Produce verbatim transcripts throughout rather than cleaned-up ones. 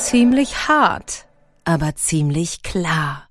ziemlich hart, aber ziemlich klar.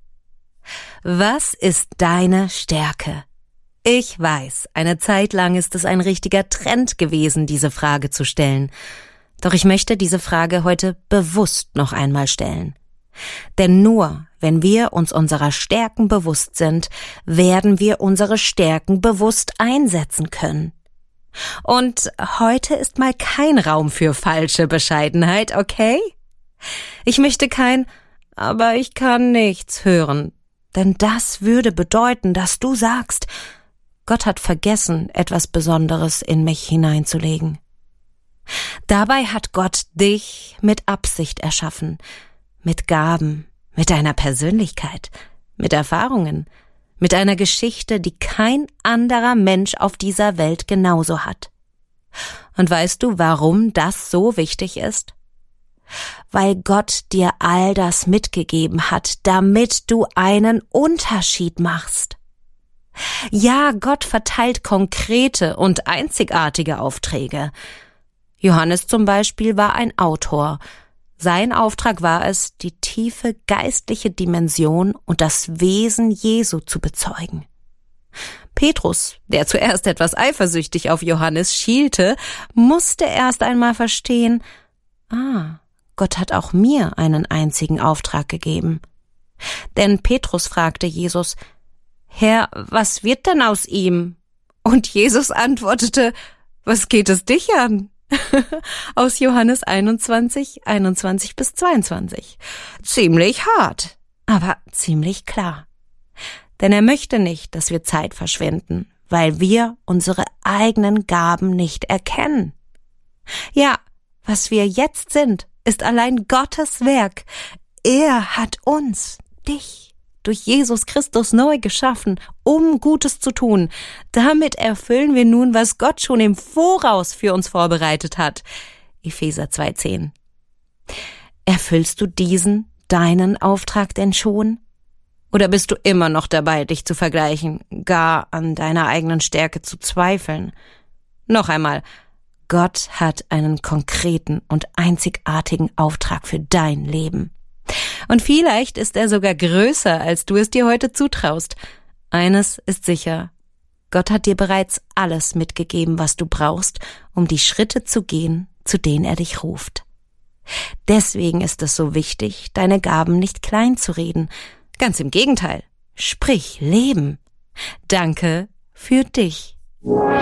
Was ist deine Stärke? Ich weiß, eine Zeit lang ist es ein richtiger Trend gewesen, diese Frage zu stellen. Doch ich möchte diese Frage heute bewusst noch einmal stellen. Denn nur, wenn wir uns unserer Stärken bewusst sind, werden wir unsere Stärken bewusst einsetzen können. Und heute ist mal kein Raum für falsche Bescheidenheit, okay? Ich möchte kein „aber ich kann nichts" hören, denn das würde bedeuten, dass du sagst, Gott hat vergessen, etwas Besonderes in mich hineinzulegen. Dabei hat Gott dich mit Absicht erschaffen, mit Gaben, mit deiner Persönlichkeit, mit Erfahrungen, mit einer Geschichte, die kein anderer Mensch auf dieser Welt genauso hat. Und weißt du, warum das so wichtig ist? Weil Gott dir all das mitgegeben hat, damit du einen Unterschied machst. Ja, Gott verteilt konkrete und einzigartige Aufträge. Johannes zum Beispiel war ein Autor. Sein Auftrag war es, die tiefe geistliche Dimension und das Wesen Jesu zu bezeugen. Petrus, der zuerst etwas eifersüchtig auf Johannes schielte, musste erst einmal verstehen, ah, Gott hat auch mir einen einzigen Auftrag gegeben. Denn Petrus fragte Jesus, Herr, was wird denn aus ihm? Und Jesus antwortete, was geht es dich an? Aus Johannes einundzwanzig, einundzwanzig bis zweiundzwanzig. Ziemlich hart, aber ziemlich klar. Denn er möchte nicht, dass wir Zeit verschwenden, weil wir unsere eigenen Gaben nicht erkennen. Ja, was wir jetzt sind, ist allein Gottes Werk. Er hat uns, dich, durch Jesus Christus neu geschaffen, um Gutes zu tun. Damit erfüllen wir nun, was Gott schon im Voraus für uns vorbereitet hat. Epheser zwei zehn. Erfüllst du diesen, deinen Auftrag denn schon? Oder bist du immer noch dabei, dich zu vergleichen, gar an deiner eigenen Stärke zu zweifeln? Noch einmal, Gott hat einen konkreten und einzigartigen Auftrag für dein Leben. Und vielleicht ist er sogar größer, als du es dir heute zutraust. Eines ist sicher, Gott hat dir bereits alles mitgegeben, was du brauchst, um die Schritte zu gehen, zu denen er dich ruft. Deswegen ist es so wichtig, deine Gaben nicht klein zu reden. Ganz im Gegenteil, sprich Leben. Danke für dich.